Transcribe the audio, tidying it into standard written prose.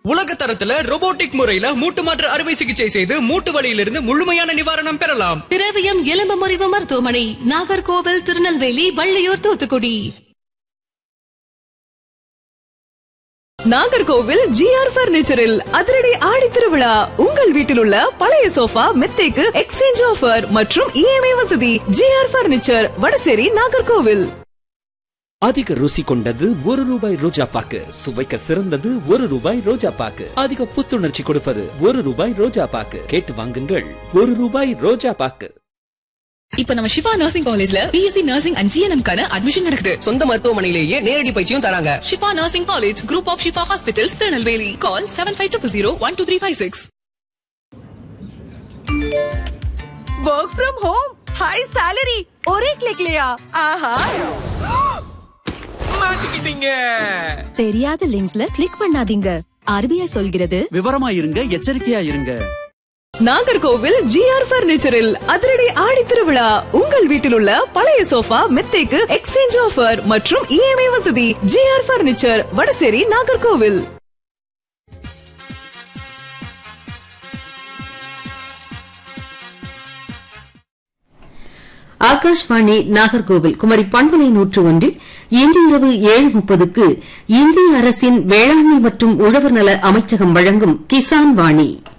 உலக தரத்துல ரோபோட்டிக் முறையில மூட்டு மாற்று அறுவை சிகிச்சை செய்து மூட்டு வலியிலிருந்து முழுமையான நிவாரணம் பெறலாம். திரவியம் எலும்பு முறிவு மருத்துவமனை, நாகர்கோவில், திருநெல்வேலி, வள்ளியூர், தூத்துக்குடி. நாகர்கோவில் ஜிஆர் பர்னிச்சரில் அதிரடி ஆடி திருவிழா. உங்கள் வீட்டில் உள்ள பழைய சோஃபா மெத்தைக்கு எக்ஸ்சேஞ்ச் ஆஃபர் மற்றும் இஎம்ஐ வசதி. GR furniture, Vadasery, Nagercoil. அதிக ருசி கொண்டது ₹1 ரோஜா பாக்கு, சுவைக்க சிறந்தது ₹1 ரோஜா பாக்கு, அதிக புத்துணர்ச்சி கொடுப்பது ₹1 ரோஜா பாக்கு. கேட்டு வாங்குங்கள். ₹1 ரோஜா பாக்கு. இப்ப நம்ம ஷிஃபா நர்சிங் காலேஜ்ல பிஎஸ்சி நர்சிங் அண்ட் ஜிஎன்எம் கான அட்மிஷன் நடக்குது. சொந்த மருத்துவமனையிலேயே நேரடி பயிற்சியும் தராங்க. Shifa nursing college, group of Shifa hospitals, Tirunelveli. Call 7500-12356. Work from home, high salary, ஒரே கிளிக்லயா? ஆஹா, மாட்டிக்கிட்டீங்க. தெரியாத லிங்க்ஸ்ல கிளிக் பண்ணாதீங்க. ஆர்பிஐ சொல்கிறது, விவரமா இருங்க, எச்சரிக்கையா இருங்க. நாகர்கோவில் ஜிஆர் பர்னிச்சரில் அதிரடி ஆடி திருவிழா. உங்கள் வீட்டில் உள்ள பழைய சோஃபா மெத்தைக்கு எக்ஸ்சேஞ்ச் ஆஃபர் மற்றும் இஎம்ஐ வசதி. GR furniture, Vadasery, Nagercoil. ஆகாஷ்வாணி நாகர்கோவில் குமரி பண்பலை 101 இன்று இரவு 7:30 இந்திய அரசின் வேளாண்மை மற்றும் உழவர் நல அமைச்சகம் வழங்கும் கிசான் வாணி.